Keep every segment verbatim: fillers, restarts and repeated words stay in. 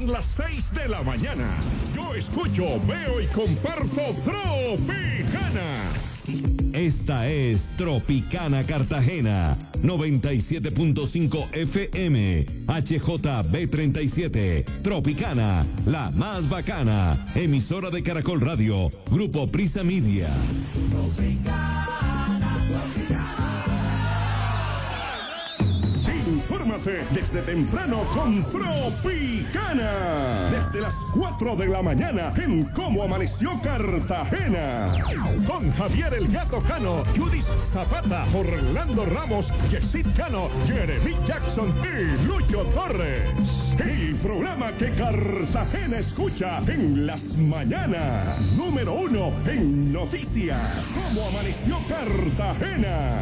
Son las seis de la mañana. Yo escucho, veo y comparto Tropicana. Esta es Tropicana Cartagena, noventa y siete punto cinco F M, H J B treinta y siete, Tropicana, la más bacana, emisora de Caracol Radio, Grupo Prisa Media. Tropicana, Tropicana. Infórmate desde temprano con Tropicana. Desde las cuatro de la mañana en Cómo Amaneció Cartagena. Con Javier el Gato Cano, Judith Zapata, Orlando Ramos, Yesid Cano, Jeremy Jackson y Lucho Torres. El programa que Cartagena escucha en las mañanas. Número uno en noticias. Cómo Amaneció Cartagena.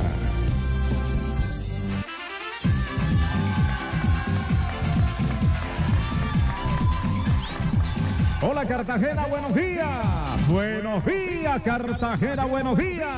Hola Cartagena, buenos días. Buenos días, Cartagena, buenos días.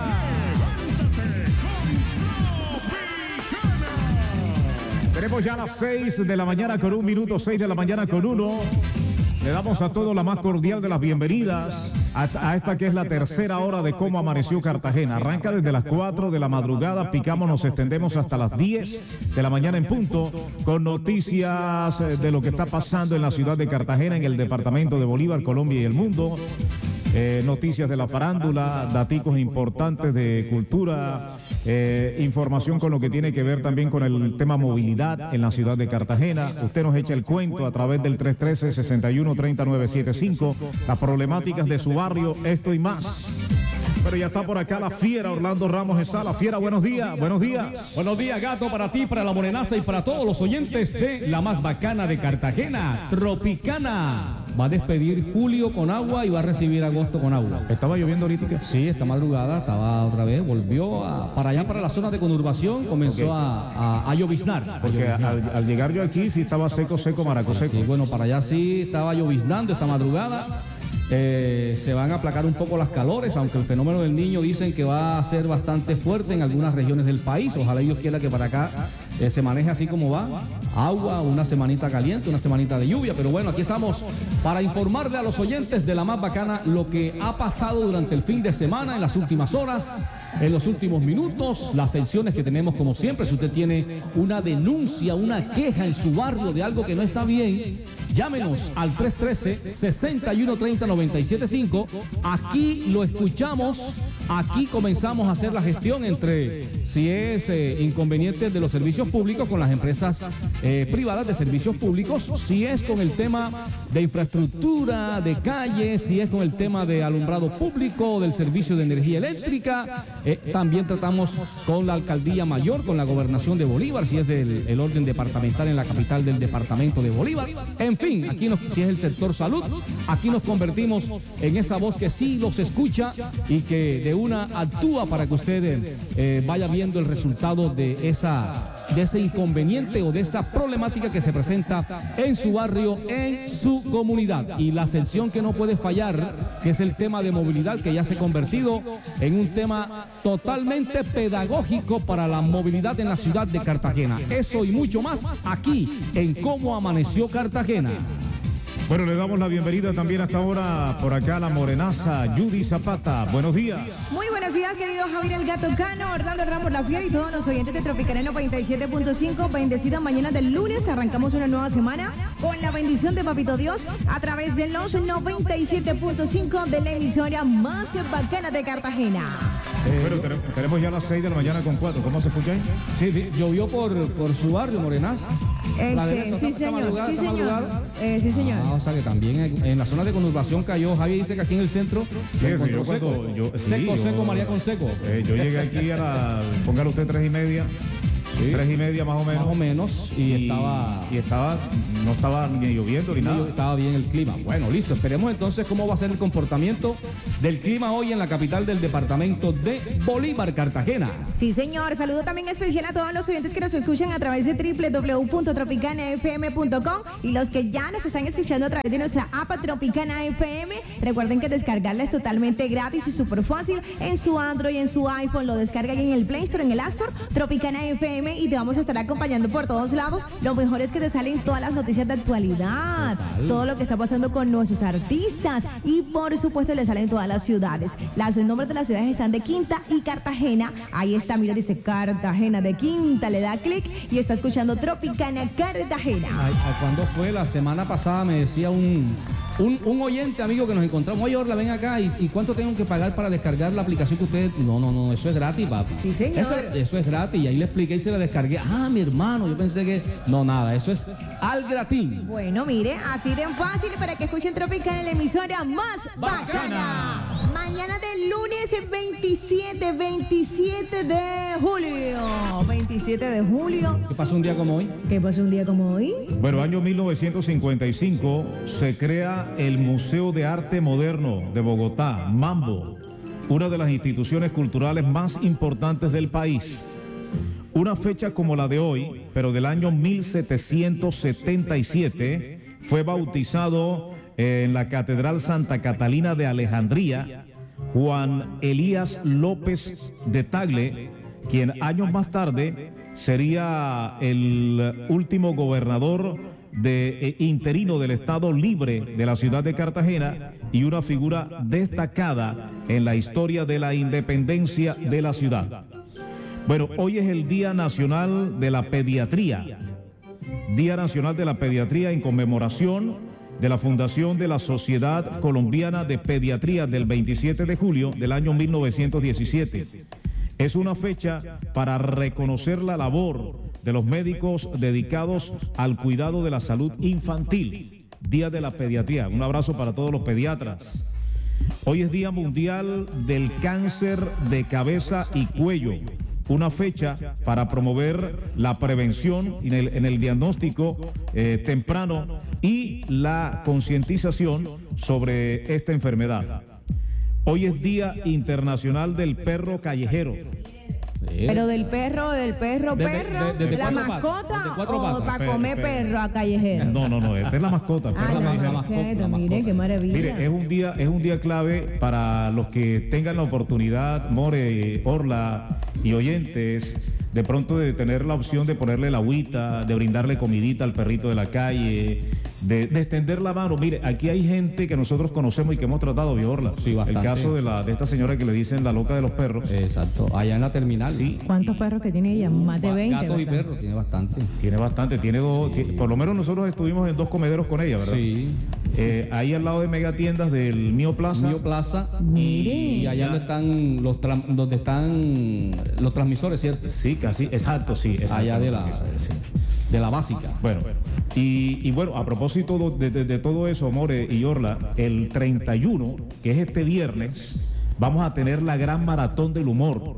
Tenemos ya las seis de la mañana con un minuto, seis de la mañana con uno. Le damos a todos la más cordial de las bienvenidas a, a esta que es la tercera hora de Cómo Amaneció Cartagena. Arranca desde las cuatro de la madrugada, picamos, nos extendemos hasta las diez de la mañana en punto, con noticias de lo que está pasando en la ciudad de Cartagena, en el departamento de Bolívar, Colombia y el mundo. Eh, noticias de la farándula, daticos importantes de cultura, eh, información con lo que tiene que ver también con el tema movilidad en la ciudad de Cartagena. Usted nos echa el cuento a través del tres uno tres, seis uno, tres nueve siete cinco, las problemáticas de su barrio, esto y más. Pero ya está por acá la fiera, Orlando Ramos está. La fiera, buenos días, buenos días. Buenos días, Gato, para ti, para la Morenaza y para todos los oyentes de la más bacana de Cartagena, Tropicana. Va a despedir julio con agua y va a recibir agosto con agua. ¿Estaba lloviendo ahorita? Sí, esta madrugada estaba otra vez, volvió a, para allá, para la zona de conurbación, comenzó okay. a, a, a lloviznar. Porque a lloviznar. Al, al llegar yo aquí sí estaba seco, seco, maraco seco. Sí, bueno, para allá sí estaba lloviznando esta madrugada. Eh, se van a aplacar un poco las calores, aunque el fenómeno del Niño dicen que va a ser bastante fuerte en algunas regiones del país. Ojalá Dios quiera que para acá eh, se maneje así como va. Agua, una semanita caliente, una semanita de lluvia. Pero bueno, aquí estamos para informarle a los oyentes de la más bacana lo que ha pasado durante el fin de semana, en las últimas horas, en los últimos minutos, las secciones que tenemos como siempre. Si usted tiene una denuncia, una queja en su barrio de algo que no está bien, llámenos al tres uno tres, seis uno tres cero, nueve siete cinco. Aquí lo escuchamos, aquí comenzamos a hacer la gestión entre si es eh, inconveniente de los servicios públicos con las empresas eh, privadas de servicios públicos, si es con el tema de infraestructura, de calles, si es con el tema de alumbrado público, del servicio de energía eléctrica. Eh, también tratamos con la alcaldía mayor, con la gobernación de Bolívar, si es del el orden departamental en la capital del departamento de Bolívar. En fin, aquí nos, si es el sector salud, aquí nos convertimos en esa voz que sí los escucha y que de una actúa para que usted eh, vaya viendo el resultado de esa de ese inconveniente o de esa problemática que se presenta en su barrio, en su comunidad. Y la sección que no puede fallar, que es el tema de movilidad, que ya se ha convertido en un tema totalmente pedagógico para la movilidad en la ciudad de Cartagena. Eso y mucho más aquí en Cómo Amaneció Cartagena. Bueno, le damos la bienvenida también hasta ahora por acá a la morenaza Judy Zapata. Buenos días. Muy buenos días, querido Javier el Gato Cano, Orlando Ramos La Fiera y todos los oyentes de Tropicana noventa y siete punto cinco. Bendecida mañana del lunes. Arrancamos una nueva semana con la bendición de Papito Dios a través de los noventa y siete punto cinco de la emisora más bacana de Cartagena. Eh, bueno, tenemos, tenemos ya las seis de la mañana con cuatro. ¿Cómo se escucha ahí? Sí, sí, llovió por, por su barrio, Morenaza. Este, sí, señor, sí, señor. Eh, sí, señor. Ah, o sea que también en, en la zona de conurbación cayó. Javier dice que aquí en el centro sí, sí, yo cuando, yo, sí, seco, yo, seco, María con seco. Eh, yo llegué aquí a la, póngale usted tres y media. Sí, tres y media más o menos. Más o menos. Y, y estaba. Y estaba, no estaba ni lloviendo ni no, nada. Estaba bien el clima. Bueno, listo. Esperemos entonces cómo va a ser el comportamiento del clima hoy en la capital del departamento de Bolívar, Cartagena. Sí, señor. Saludo también especial a todos los oyentes que nos escuchan a través de doble u doble u doble u punto tropicana f m punto com y los que ya nos están escuchando a través de nuestra app Tropicana F M. Recuerden que descargarla es totalmente gratis y súper fácil en su Android y en su iPhone. Lo descargan en el Play Store, en el App Store. Tropicana F M M y te vamos a estar acompañando por todos lados. Lo mejor es que te salen todas las noticias de actualidad, Total. todo lo que está pasando con nuestros artistas y por supuesto le salen todas las ciudades. Los nombres de las ciudades están de Quinta y Cartagena. Ahí está, mira, dice Cartagena de Quinta, le da clic y está escuchando Tropicana Cartagena. Ay, ay, ¿cuándo fue? La semana pasada me decía un, un, un oyente, amigo, que nos encontramos. Oye, Orla, ven acá. ¿Y, ¿Y cuánto tengo que pagar para descargar la aplicación que ustedes...? No, no, no, eso es gratis, papi. Sí, señor. Eso, eso es gratis. Y ahí le expliqué y se la descargué. Ah, mi hermano, yo pensé que... No, nada, eso es al gratín. Bueno, mire, así de fácil para que escuchen Tropicana, la emisora más bacana. bacana. Mañana del lunes veintisiete, veintisiete de julio. veintisiete de julio. ¿Qué pasó un día como hoy? ¿Qué pasó un día como hoy? Bueno, año mil novecientos cincuenta y cinco se crea el Museo de Arte Moderno de Bogotá, Mambo, una de las instituciones culturales más importantes del país. Una fecha como la de hoy, pero del año mil setecientos setenta y siete, fue bautizado en la Catedral Santa Catalina de Alejandría Juan Elías López de Tagle, quien años más tarde sería el último gobernador de, eh, interino del Estado Libre de la ciudad de Cartagena y una figura destacada en la historia de la independencia de la ciudad. Bueno, hoy es el Día Nacional de la Pediatría, Día Nacional de la Pediatría en conmemoración de la fundación de la Sociedad Colombiana de Pediatría del veintisiete de julio del año mil novecientos diecisiete. Es una fecha para reconocer la labor de los médicos dedicados al cuidado de la salud infantil. Día de la Pediatría. Un abrazo para todos los pediatras. Hoy es Día Mundial del Cáncer de Cabeza y Cuello. Una fecha para promover la prevención en el, en el diagnóstico eh, temprano y la concientización sobre esta enfermedad. Hoy es Día Internacional del Perro Callejero. Pero del perro, del perro, De- de- perro, de- de la cuatro mascota patas, de cuatro o patas. para comer Perro, perro a callejero. No, no, no, esta es la mascota. Ah, perro la callejero. mascota, mascota, la mire, mascota. qué maravilla. Mire, es un día, es un día clave para los que tengan la oportunidad, More, Orla y oyentes, de pronto de tener la opción de ponerle la agüita, de brindarle comidita al perrito de la calle, de, de extender la mano. Mire, aquí hay gente que nosotros conocemos y que hemos tratado, ¿vio, Orla? Sí, bastante. El caso de, la, de esta señora que le dicen la loca de los perros. Exacto, allá en la terminal. Sí. ¿Cuántos perros que tiene ella? Más de veinte. Gatos y ¿verdad? perros, tiene bastante. Tiene bastante, tiene dos, tiene- por lo menos nosotros estuvimos en dos comederos con ella, ¿verdad? Sí. Eh, ahí al lado de Megatiendas del Mío Plaza. Mío Plaza. Mire. Y allá donde están los tram- donde están los transmisores, ¿cierto? Sí, casi, exacto, sí. Exacto, Allá de la, sí. de la básica. Bueno, y, y bueno, a propósito de, de- de todo eso, More y Orla, el treinta y uno, que es este viernes, vamos a tener la gran maratón del humor.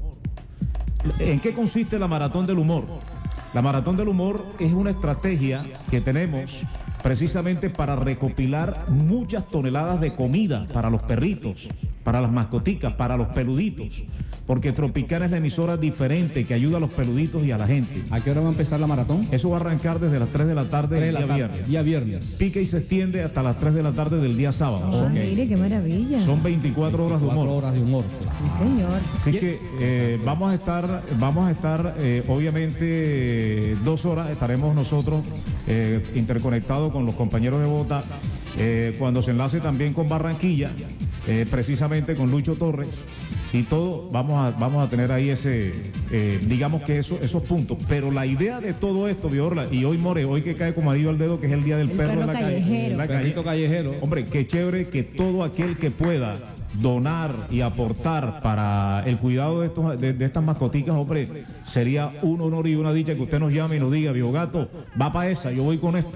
¿En qué consiste la maratón del humor? La maratón del humor es una estrategia que tenemos precisamente para recopilar muchas toneladas de comida para los perritos, para las mascoticas, para los peluditos, porque Tropicana es la emisora diferente que ayuda a los peluditos y a la gente. ¿A qué hora va a empezar la maratón? Eso va a arrancar desde las tres de la tarde Tres del de la día tarde, viernes. día viernes. Pica y se extiende hasta las tres de la tarde del día sábado. Ah, Son, mire, qué maravilla. son veinticuatro horas de Cuatro humor. horas de humor. Sí, señor. Así que eh, vamos a estar, vamos a estar, eh, obviamente, eh, dos horas estaremos nosotros eh, interconectados con los compañeros de Bogotá, eh, cuando se enlace también con Barranquilla, eh, precisamente con Lucho Torres, y todo, vamos a, vamos a tener ahí ese, eh, digamos que eso, esos puntos. Pero la idea de todo esto, Viorla, y hoy More, hoy que cae como anillo al dedo, que es el Día del El Perro, perro en la calle, callejero. en la calle. Perrito callejero. Hombre, qué chévere que todo aquel que pueda donar y aportar para el cuidado de, estos, de, de estas mascoticas, hombre, sería un honor y una dicha que usted nos llame y nos diga, Viejo Gato, va para esa, yo voy con esto.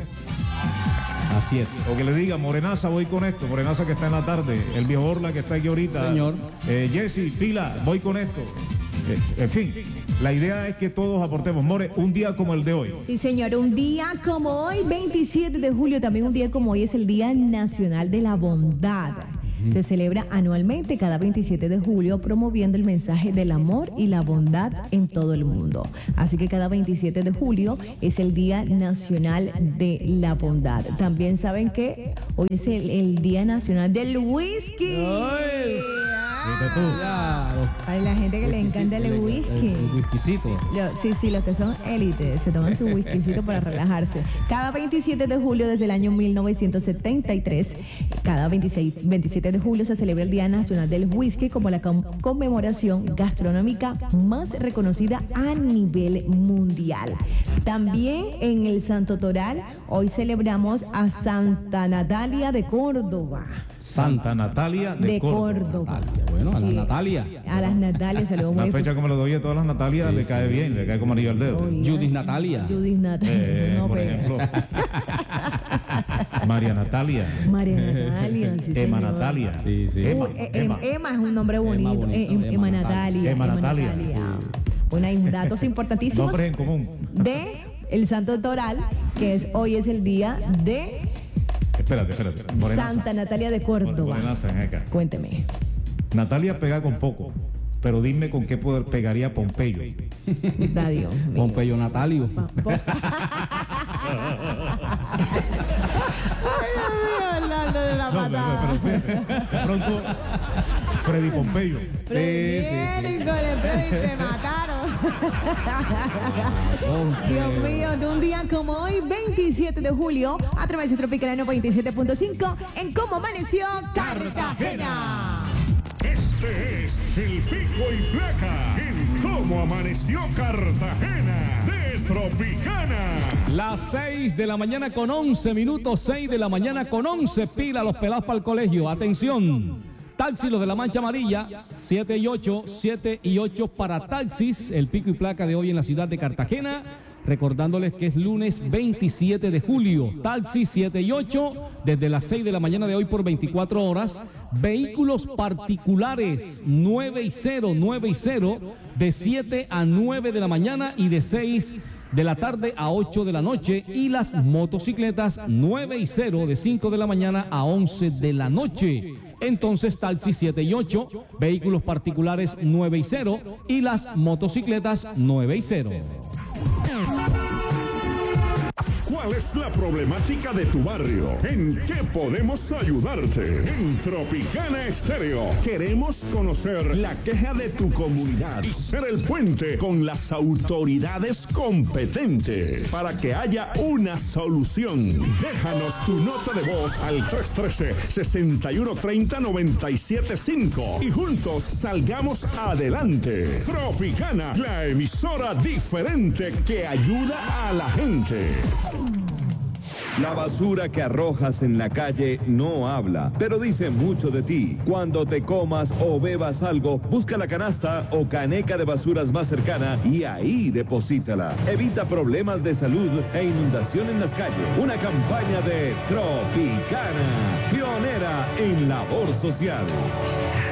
Así es. O que le diga, Morenaza, voy con esto, Morenaza que está en la tarde, el Viejo Orla que está aquí ahorita. Señor. Eh, Jesse, Pila, voy con esto. Eh, en fin, la idea es que todos aportemos. More, un día como el de hoy. Sí, señor, un día como hoy, veintisiete de julio, también un día como hoy es el Día Nacional de la Bondad. Se celebra anualmente cada veintisiete de julio promoviendo el mensaje del amor y la bondad en todo el mundo. Así que cada veintisiete de julio es el Día Nacional de la Bondad. También saben que hoy es el, el Día Nacional del Whisky. ¡Ay! Viste tú. Claro. Para la gente que le encanta el whisky. El, el whiskycito. Lo- sí, sí, los que son élites se toman su whiskycito para relajarse. Cada veintisiete de julio desde el año mil novecientos setenta y tres, cada veintiséis, veintisiete de julio se celebra el Día Nacional del Whisky como la com- conmemoración gastronómica más reconocida a nivel mundial. También en el Santo Toral, hoy celebramos a Santa Natalia de Córdoba. Santa Natalia de, De Córdoba. Córdoba. Natalia, bueno, a la Sí. Natalia. A las Natalias, saludos Una muy fecha como la doy a todas las Natalias Sí, le sí. cae bien, le cae como anillo al dedo. Oiga, Judith sí. Natalia. Judith Natalia. Eh, no por pega. ejemplo, María Natalia. María Natalia. Sí, Emma señor. Natalia. Sí, sí. Emma, Uh, eh, Emma. em- Emma es un nombre bonito. bonito, Eh, em- Emma Emma Natalia. Natalia. Emma Natalia, Bueno, hay datos importantísimos Nombres en común. de el Santo Toral, que es hoy es el día de Espérate, espérate. Morenaza. Santa Natalia de Córdoba. Morenaza, ven acá. Cuénteme. Natalia pega con poco, pero dime con qué poder pegaría Pompeyo. Da Dios mío. Pompeyo Natalio. Po- Ay, Dios mío, hablando de la No, pero, patada. pero fíjate, de pronto Freddy Pompeyo. Freddy, Miércoles, Freddy, te mataron. Dios mío, de un día como hoy, veintisiete de julio, a través de Tropical noventa y siete punto cinco, en Cómo Amaneció Cartagena. Este es el pico y placa en Cómo Amaneció Cartagena de Tropicana. Las seis de la mañana con once minutos, seis de la mañana con once, pila los pelados para el colegio. Atención, taxis los de la mancha amarilla, siete y ocho, siete y ocho para taxis, el pico y placa de hoy en la ciudad de Cartagena. Recordándoles que es lunes veintisiete de julio, taxi siete y ocho, desde las seis de la mañana de hoy por veinticuatro horas. Vehículos particulares nueve y cero, nueve y cero, de siete a nueve de la mañana y de seis de la tarde a ocho de la noche. Y las motocicletas nueve y cero, de cinco de la mañana a once de la noche. Entonces, taxi siete y ocho, vehículos particulares nueve y cero y las motocicletas nueve y cero. ¿Cuál es la problemática de tu barrio? ¿En qué podemos ayudarte? En Tropicana Estéreo queremos conocer la queja de tu comunidad y ser el puente con las autoridades competentes para que haya una solución. Déjanos tu nota de voz al tres uno tres, seis uno tres cero, nueve siete cinco y juntos salgamos adelante. Tropicana, la emisora diferente que ayuda a la gente. La basura que arrojas en la calle no habla, pero dice mucho de ti. Cuando te comas o bebas algo, busca la canasta o caneca de basuras más cercana y ahí deposítala. Evita problemas de salud e inundación en las calles. Una campaña de Tropicana, pionera en labor social.